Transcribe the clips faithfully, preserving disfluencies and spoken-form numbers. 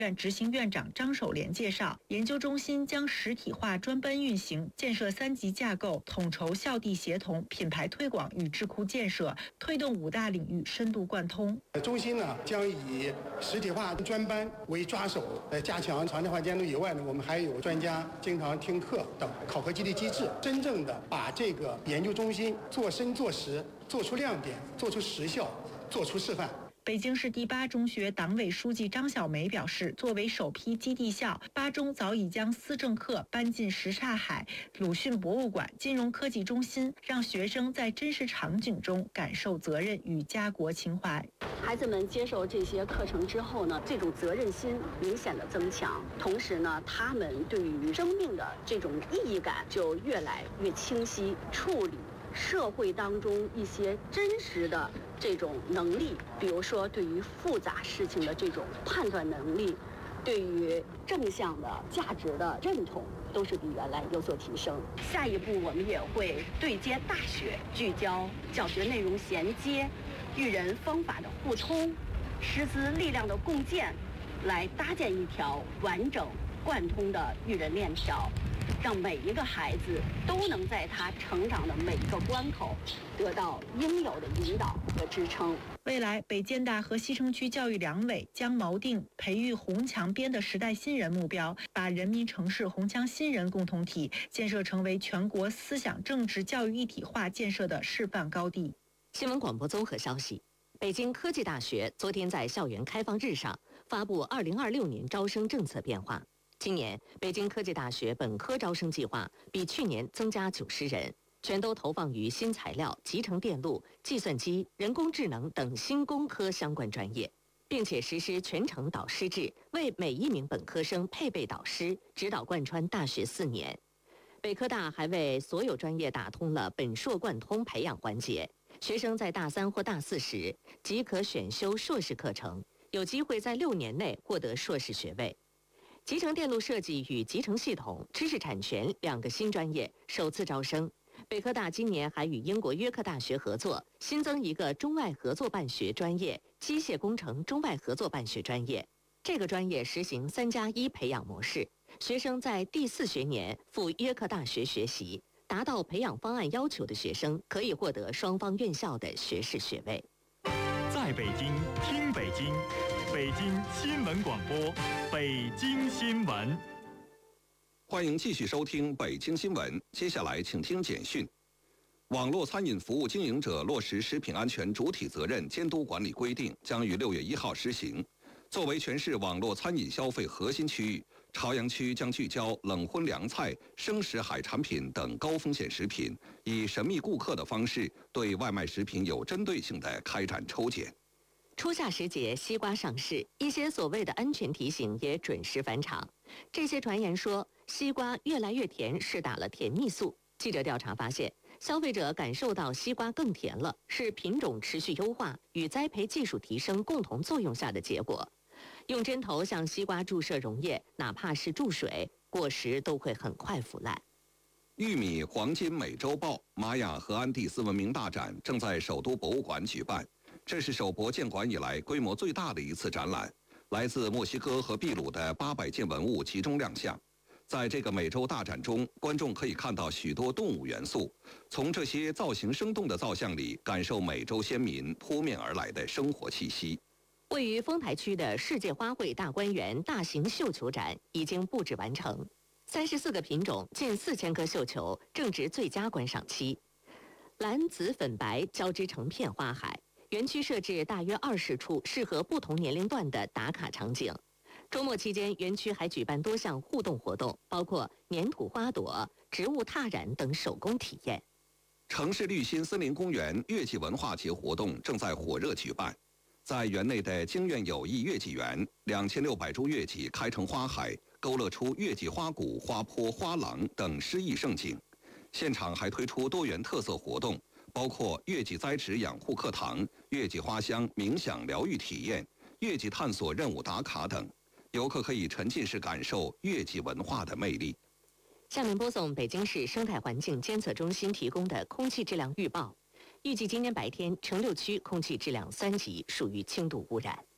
院执行院长张守廉介绍，研究中心将实体化专班运行，建设三级架构，统筹校地协同、品牌推广与智库建设，推动五大领域深度贯通。 中心呢将以实体化专班为抓手，来加强常态化监督以外呢，我们还有专家经常听课等考核激励机制，真正的把这个研究中心做深做实，做出亮点，做出实效，做出示范。 北京市第八中学党委书记张小梅表示，作为首批基地校，八中早已将思政课搬进什刹海、鲁迅博物馆、金融科技中心，让学生在真实场景中感受责任与家国情怀。 孩子们接受这些课程之后呢，这种责任心明显的增强，同时呢，他们对于生命的这种意义感就越来越清晰，处理社会当中一些真实的这种能力，比如说对于复杂事情的这种判断能力，对于正向的价值的认同，都是比原来有所提升。下一步我们也会对接大学，聚焦教学内容衔接、育人方法的互通、师资力量的共建，来搭建一条完整贯通的育人链条，让每一个孩子都能在他成长的每一个关口得到应有的引导和支撑。 未来，北建大和西城区教育两委将锚定培育红墙边的时代新人目标，把人民城市红墙新人共同体建设成为全国思想政治教育一体化建设的示范高地。 新闻广播综合消息：北京科技大学昨天在校园开放日上发布二零二六年招生政策变化。今年，北京科技大学本科招生计划比去年增加九十人，全都投放于新材料、集成电路、计算机、人工智能等新工科相关专业，并且实施全程导师制，为每一名本科生配备导师，指导贯穿大学四年。北科大还为所有专业打通了本硕贯通培养环节，学生在大三或大四时即可选修硕士课程，有机会在六年内获得硕士学位。集成电路设计与集成系统、知识产权两个新专业首次招生。北科大今年还与英国约克大学合作，新增一个中外合作办学专业——机械工程中外合作办学专业。这个专业实行三加一培养模式，学生在第四学年赴约克大学学习，达到培养方案要求的学生可以获得双方院校的学士学位。 在北京听北京，北京新闻广播，北京新闻。 欢迎继续收听北京新闻，接下来请听简讯。网络餐饮服务经营者落实食品安全主体责任监督管理规定将于六月一号施行。作为全市网络餐饮消费核心区域，朝阳区将聚焦冷荤凉菜、生食海产品等高风险食品，以神秘顾客的方式对外卖食品有针对性地开展抽检。 初夏时节，西瓜上市，一些所谓的安全提醒也准时返场。这些传言说西瓜越来越甜是打了甜蜜素。记者调查发现，消费者感受到西瓜更甜了，是品种持续优化与栽培技术提升共同作用下的结果。用针头向西瓜注射溶液，哪怕是注水，果实都会很快腐烂。 玉米黄金美洲豹玛雅和安第斯文明大展正在首都博物馆举办，这是首博建馆以来规模最大的一次展览，来自墨西哥和秘鲁的八百件文物集中亮相。在这个美洲大展中，观众可以看到许多动物元素，从这些造型生动的造像里感受美洲先民扑面而来的生活气息。 位于丰台区的世界花卉大观园大型绣球展已经布置完成，三十四个品种、近四千颗绣球正值最佳观赏期。蓝、紫、粉、白交织成片花海，园区设置大约二十处适合不同年龄段的打卡场景。周末期间，园区还举办多项互动活动，包括粘土花朵、植物踏染等手工体验。 城市绿心森林公园月季文化节活动正在火热举办。在园内的京苑友谊月季园，两千六百株月季开成花海，勾勒出月季花谷、花坡、花廊等诗意盛景。现场还推出多元特色活动，包括月季栽植养护课堂、月季花香冥想疗愈体验、月季探索任务打卡等，游客可以沉浸式感受月季文化的魅力。 下面播送北京市生态环境监测中心提供的空气质量预报。预计今天白天，城六区空气质量三级，属于轻度污染。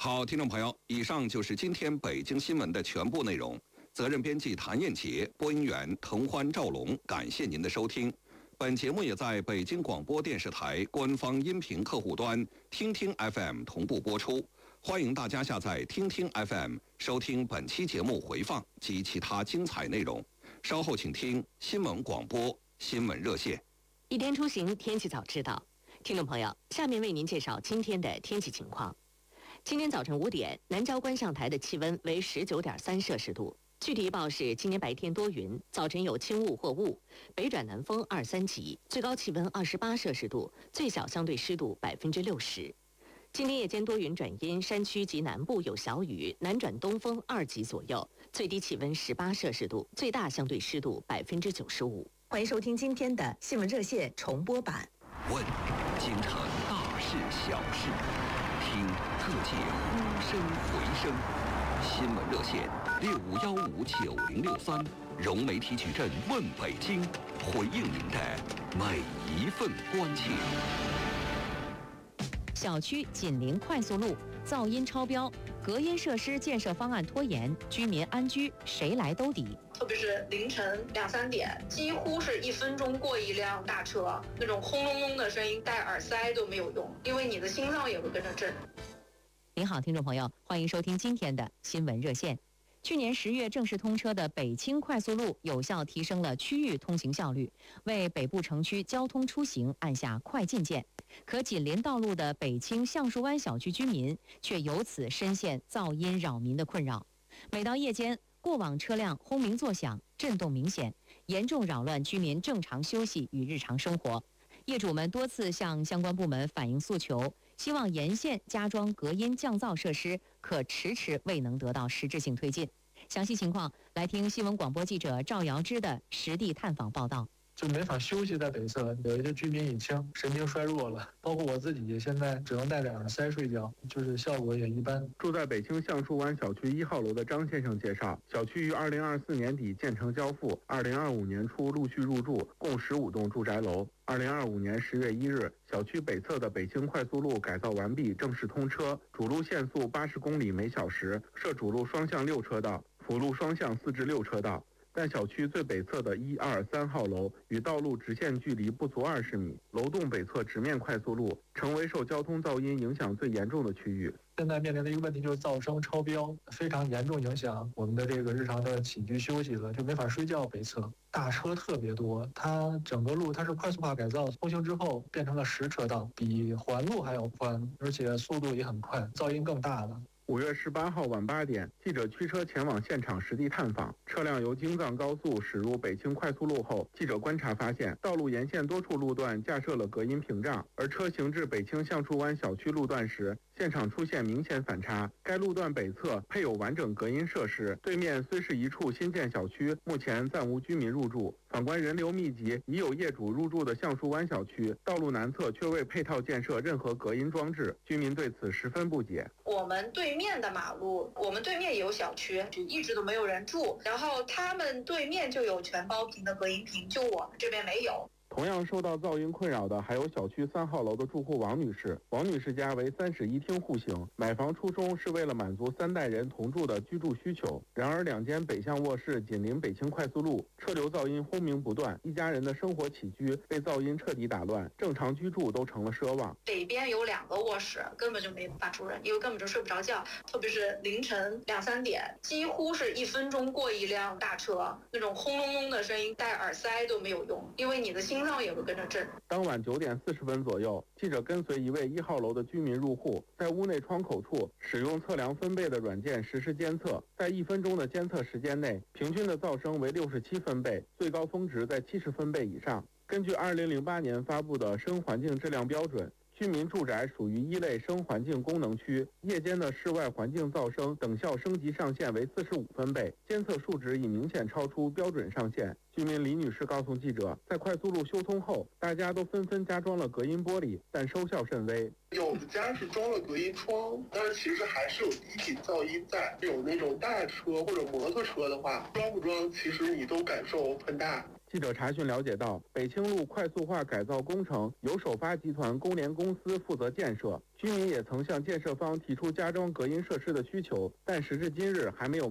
好，听众朋友，以上就是今天北京新闻的全部内容。责任编辑谭艳杰，播音员滕欢、赵龙，感谢您的收听。本节目也在北京广播电视台官方音频客户端听听 F M 同步播出。欢迎大家下载听听 F M 收听本期节目回放及其他精彩内容。稍后请听新闻广播新闻热线。 一天出行，天气早知道。听众朋友，下面为您介绍今天的天气情况。今天早晨五点，南昭观象台的气温为十九点三摄氏度。具体预报是：今天白天多云，早晨有轻雾或雾，北转南风二三级，最高气温二十八摄氏度，最小相对湿度百分之六十。今天夜间多云转阴，山区及南部有小雨，南转东风二级左右，最低气温十八摄氏度，最大相对湿度百分之九十五。欢迎收听今天的新闻热线重播版。 问京城大事小事，听各界呼声回声。新闻热线六五幺五九零六三，融媒体矩阵问北京，回应您的每一份关切。 小区紧邻快速路，噪音超标，隔音设施建设方案拖延，居民安居谁来兜底？ 特别是凌晨两三点，几乎是一分钟过一辆大车，那种轰隆隆的声音，戴耳塞都没有用，因为你的心脏也会跟着震。 您好，听众朋友，欢迎收听今天的新闻热线。去年十月正式通车的北京快速路，有效提升了区域通行效率，为北部城区交通出行按下快进键。可紧邻道路的北青橡树湾小区居民却由此深陷噪音扰民的困扰。每到夜间，过往车辆轰鸣作响，震动明显，严重扰乱居民正常休息与日常生活。业主们多次向相关部门反映诉求，希望沿线加装隔音降噪设施，可迟迟未能得到实质性推进。详细情况，来听新闻广播记者赵瑶芝的实地探访报道。 就没法休息，在北侧有一些居民已经神经衰弱了，包括我自己现在只能戴着耳塞睡觉，就是效果也一般。 住在北青橡树湾小区一号楼的张先生介绍，小区于二零二四年底建成交付，二零二五年初陆续入住，共十五栋住宅楼。二零二五年十月一日，小区北侧的北青快速路改造完毕，正式通车，主路限速八十公里每小时，设主路双向六车道，辅路双向四至六车道。但小区最北侧的一二三号楼与道路直线距离不足二十米，楼栋北侧直面快速路，成为受交通噪音影响最严重的区域。 现在面临的一个问题就是噪声超标，非常严重影响我们的这个日常的起居休息了，就没法睡觉。北侧大车特别多，它整个路它是快速化改造，通行之后变成了十车道，比环路还要宽，而且速度也很快，噪音更大了。 五月十八号晚八点，记者驱车前往现场实地探访。车辆由京藏高速驶入北青快速路后，记者观察发现，道路沿线多处路段架设了隔音屏障，而车行至北青橡树湾小区路段时，现场出现明显反差。该路段北侧配有完整隔音设施，对面虽是一处新建小区，目前暂无居民入住。反观人流密集、已有业主入住的橡树湾小区，道路南侧却未配套建设任何隔音装置，居民对此十分不解。 我们对面的马路，我们对面也有小区，一直都没有人住，然后他们对面就有全包屏的隔音屏，就我们这边没有。 同样受到噪音困扰的还有小区三号楼的住户王女士。王女士家为三室一厅户型，买房初衷是为了满足三代人同住的居住需求。然而两间北向卧室紧邻北青快速路，车流噪音轰鸣不断，一家人的生活起居被噪音彻底打乱，正常居住都成了奢望。 北边有两个卧室，根本就没法住人，因为根本就睡不着觉，特别是凌晨两三点，几乎是一分钟过一辆大车，那种轰隆隆的声音，戴耳塞都没有用，因为你的心脏也会跟着震。 当晚九点四十分左右，记者跟随一位一号楼的居民入户，在屋内窗口处使用测量分贝的软件实时监测，在一分钟的监测时间内，平均的噪声为六十七分贝，最高峰值在七十分贝以上。根据二零零八年发布的声环境质量标准，居民住宅属于一类声环境功能区，夜间的室外环境噪声等效升级上限为四十五分贝，监测数值已明显超出标准上限。居民李女士告诉记者，在快速路修通后，大家都纷纷加装了隔音玻璃，但收效甚微。 有的家是装了隔音窗，但是其实还是有低频噪音在。有那种大车或者摩托车的话，装不装其实你都感受很大。 记者查询了解到，北清路快速化改造工程由首发集团工联公司负责建设，居民也曾向建设方提出加装隔音设施的需求，但时至今日还没有